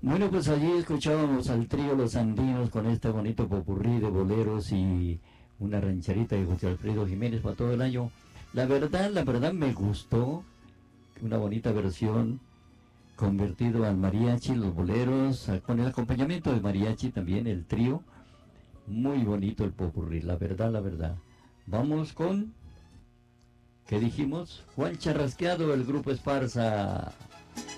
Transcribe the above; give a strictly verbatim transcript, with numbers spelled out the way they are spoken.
Bueno, pues allí escuchábamos al trío Los Andinos con este bonito popurrí de boleros y una rancherita de José Alfredo Jiménez para todo el año. La verdad, la verdad me gustó, una bonita versión convertido al mariachi, los boleros, con el acompañamiento de mariachi también, el trío. Muy bonito el popurrí, la verdad, la verdad. Vamos con, ¿qué dijimos? Juan Charrasqueado, el grupo Esparza.